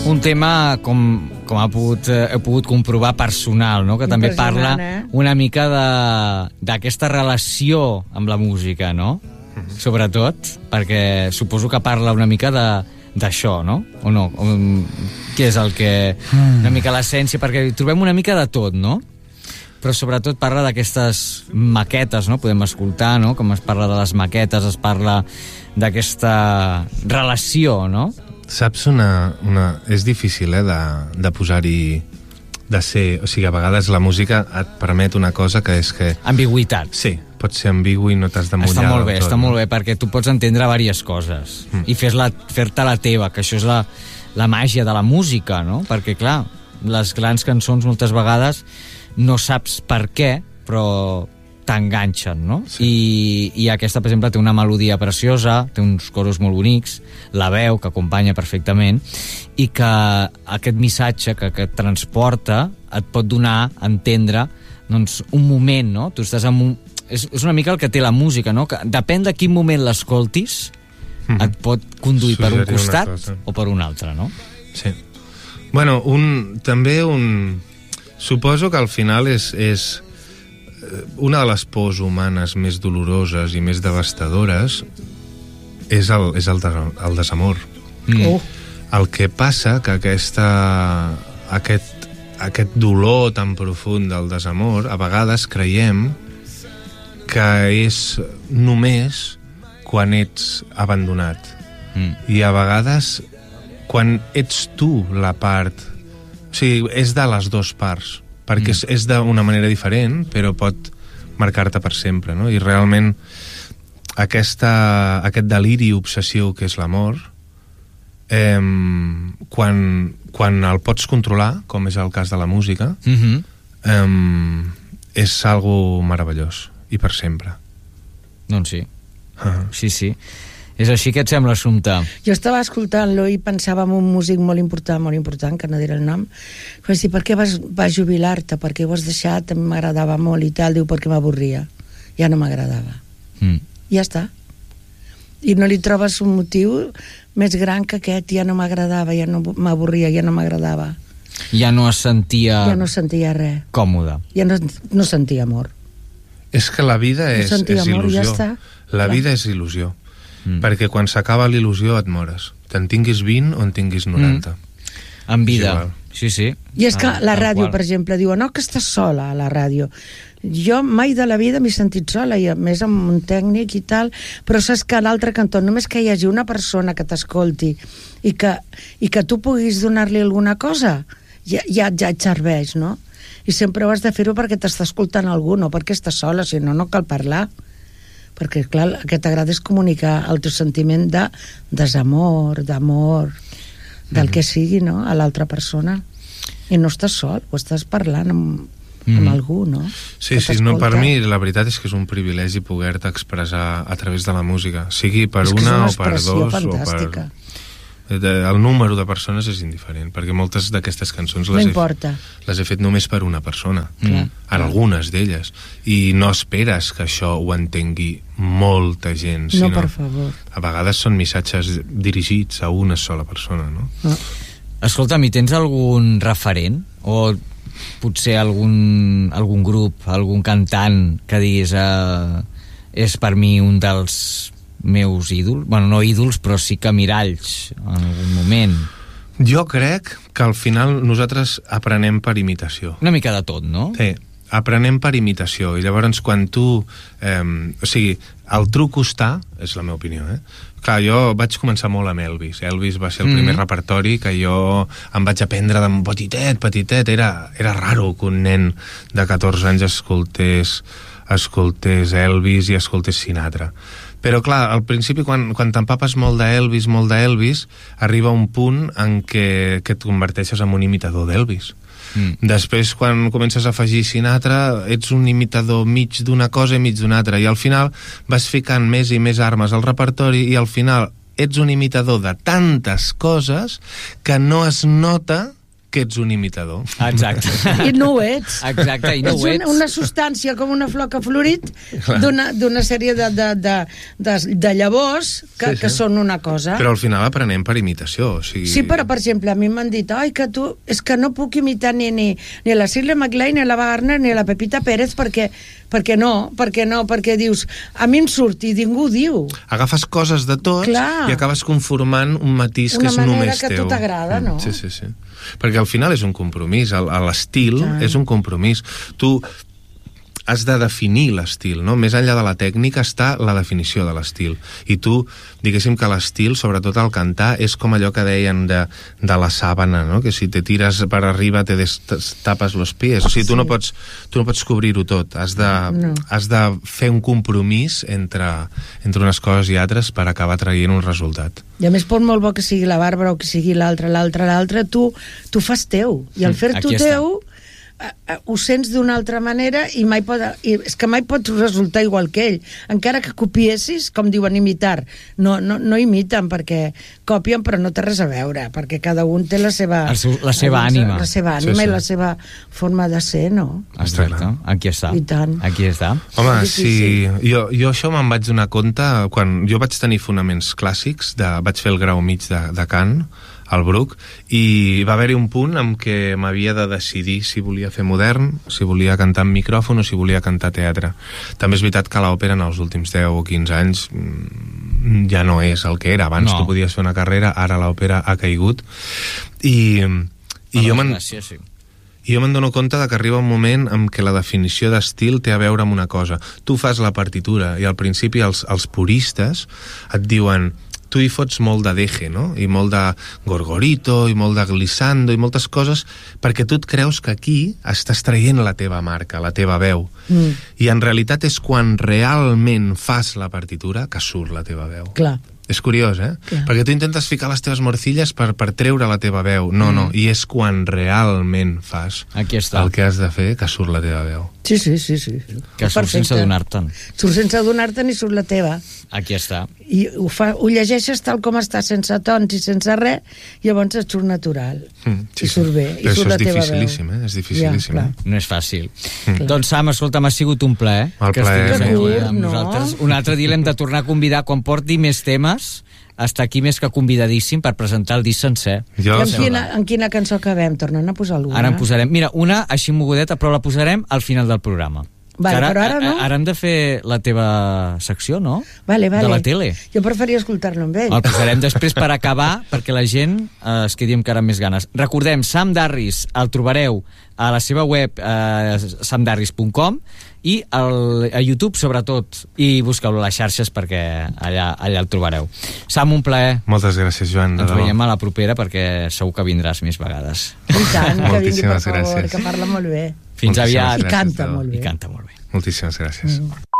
Un tema, com he pogut comprovar, personal, no? Que també parla una mica d'aquesta relació amb la música, no? Sobretot, perquè suposo que parla una mica d'això, no? O no? Què és el que... Una mica l'essència, perquè trobem una mica de tot, no? Però sobretot parla d'aquestes maquetes, no? Podem escoltar, no? Com es parla de les maquetes, es parla d'aquesta relació, no? Saps és difícil, de posar-hi... de ser... O sigui, a vegades la música et permet una cosa que és que... Ambigüitat. Sí, pot ser ambigu i no t'has de mullar. Està molt bé, perquè tu pots entendre diverses coses i fer-te la teva, que això és la màgia de la música, no? Perquè, clar, les grans cançons moltes vegades no saps per què, però t'enganxen, no? Sí. I aquesta, per exemple, té una melodia preciosa, té uns coros molt bonics, la veu que acompanya perfectament, i que aquest missatge que et transporta et pot donar a entendre, doncs, un moment, no? Tu estàs en un... És una mica el que té la música, no? Que depèn de quin moment l'escoltis, et pot conduir per un costat o per un altre, no? Sí. Bueno, suposo que al final és una de les pors humanes més doloroses i més devastadores és el desamor. El que passa que aquest dolor tan profund del desamor, a vegades creiem que és només quan ets abandonat. I a vegades quan ets tu la part... O sigui, és de les dues parts, perquè és d'una manera diferent, però pot marcar-te per sempre, no? I realment aquest deliri obsessiu que és l'amor, quan el pots controlar, com és el cas de la música, és algo meravellós, i per sempre. Doncs sí. Sí. És així que et sembla, Assumpta? Jo estava escoltant-lo i pensava en un músic molt important, que no diré el nom. Vaig dir, per què vas jubilar-te? Per què ho has deixat? M'agradava molt i tal. Diu, perquè m'avorria. Ja no m'agradava. Ja està. I no li trobes un motiu més gran que aquest. Ja no m'agradava, ja no m'avorria, ja no m'agradava. Ja no es sentia... Ja no sentia res. Còmode. Ja no sentia amor. És que la vida és il·lusió. Ja està. La vida és il·lusió. Perquè quan s'acaba l'il·lusió et mores. Te'n tinguis 20 o en tinguis 90. En vida, sí. I és que la ràdio, per exemple, diu no, que estàs sola a la ràdio. Jo mai de la vida m'he sentit sola, i a més amb un tècnic i tal, però saps que a l'altre cantó, només que hi hagi una persona que t'escolti i que tu puguis donar-li alguna cosa, ja et serveix, no? I sempre ho has de fer-ho perquè t'està escoltant algú, no perquè estàs sola, si no cal parlar. Perquè, clar, el que t'agrada és comunicar el teu sentiment de desamor, d'amor, del que sigui, no?, a l'altra persona. I no estàs sol, ho estàs parlant amb algú, no? Sí, no, per mi la veritat és que és un privilegi poder-te expressar a través de la música, sigui per una o per dos fantàstica. El número de persones és indiferent, perquè moltes d'aquestes cançons les he fet només per una persona, algunes d'elles, i no esperes que això ho entengui molta gent, sinó, per favor. A vegades són missatges dirigits a una sola persona, no? Escolta'm, i tens algun referent? O potser algun grup, algun cantant que diguis és per mi un dels meus ídols, bueno, no ídols, però sí que miralls en algun moment? Jo crec que al final nosaltres aprenem per imitació. Una mica de tot, no? Sí, aprenem per imitació, i llavors quan tu... o sigui, el truc està, és la meva opinió, Clar, jo vaig començar molt amb Elvis. Elvis va ser el primer repertori que jo em vaig aprendre de petitet. Era raro que un nen de 14 anys escoltés Elvis i escoltés Sinatra. Però clar, al principi quan t'empapes molt d'Elvis, arriba un punt en què et converteixes en un imitador d'Elvis. Després, quan comences a afegir Sinatra, ets un imitador mig d'una cosa i mig d'una altra, i al final vas ficant més i més armes al repertori, i al final ets un imitador de tantes coses que no es nota que ets un imitador. Exacte. I no ho ets. Exacte, i no ho ets. És una substància com una flor que ha florit d'una sèrie de llavors que són una cosa. Però al final aprenem per imitació. O sigui... Sí, però, per exemple, a mi m'han dit que tu, és que no puc imitar ni la Shirley MacLaine, ni la Wagner, ni la Pepita Pérez, perquè dius, a mi em surt i ningú ho diu. Agafes coses de tots i acabes conformant un matís que és només teu. Una manera que a tu t'agrada, no? Sí. Perquè al final és un compromís, l'estil és un compromís. Tu has de definir l'estil, no? Més enllà de la tècnica està la definició de l'estil. I tu, diguéssim que l'estil, sobretot al cantar, és com allò que deien de la sàbana, no? Que si te tires per arriba te tapes los pies. O sigui, tu no pots cobrir-ho tot. Has de fer un compromís entre unes coses i altres per acabar traient un resultat. I a més, per molt bo que sigui la Bàrbara o que sigui l'altre, tu fas teu. I al fer-t'ho teu ho sents d'una altra manera i és que mai pots resultar igual que ell, encara que copiessis, com diuen imitar, no imiten perquè copien però no té res a veure, perquè cada un té la seva ànima i la seva forma de ser, no? Exacte, aquí està. I tant. Aquí està. Home, sí, jo això me'n vaig donar compte quan jo vaig tenir fonaments clàssics, vaig fer el grau mig de cant al Bruc, i va haver-hi un punt en què m'havia de decidir si volia fer modern, si volia cantar amb micròfon o si volia cantar teatre. També és veritat que l'òpera en els últims 10 o 15 anys ja no és el que era. Abans tu podies fer una carrera, ara l'òpera ha caigut. I jo me'n dono compte que arriba un moment en què la definició d'estil té a veure amb una cosa. Tu fas la partitura i al principi els puristes et diuen tu hi fots molt de deje, no? I molt de gorgorito, i molt de glissando, i moltes coses, perquè tu et creus que aquí estàs traient la teva marca, la teva veu. I en realitat és quan realment fas la partitura que surt la teva veu. Clar. És curiós, Perquè tu intentes ficar les teves morcilles per treure la teva veu. No, i és quan realment fas el que has de fer que surt la teva veu. Sí. Que surt sense donar-te'n. Surt sense donar-te'n i surt la teva. Aquí està. I ho llegeixes tal com està, sense tons i sense res, i llavors et surt natural. I surt bé. Però això és dificilíssim, És dificilíssim. No és fàcil. Doncs, Sam, escolta, m'ha sigut un plaer. El plaer amb nosaltres. Un altre dia l'hem de tornar a convidar quan porti més temes. Està aquí més que convidadíssim per presentar el disc sencer. En quina cançó acabem? Tornem a posar alguna? Ara en posarem. Mira, una així mogudeta, però la posarem al final del programa. Vale, però ara no? Ara hem de fer la teva secció, no? Vale. De la tele. Jo preferia escoltar-lo amb ell. El posarem després per acabar, perquè la gent es quedi encara amb més ganes. Recordem, Sam Darris el trobareu a la seva web samdarris.com i a YouTube sobretot, i busqueu-lo a les xarxes perquè allà el trobareu. Sam, un plaer. Moltes gràcies, Joan. Ens veiem a la propera perquè segur que vindràs més vegades. I tant, que vingui, per favor, que parla molt bé. Fins aviat. I canta molt bé. I canta molt bé. Moltíssimes gràcies.